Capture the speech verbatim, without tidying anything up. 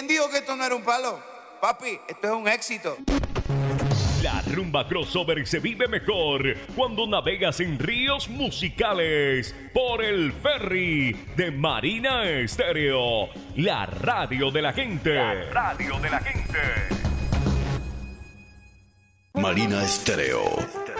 ¿Quién dijo que esto no era un palo? Papi, esto es un éxito. La rumba crossover se vive mejor cuando navegas en ríos musicales por el ferry de Marina Estéreo, la radio de la gente. La radio de la gente. Marina Estéreo.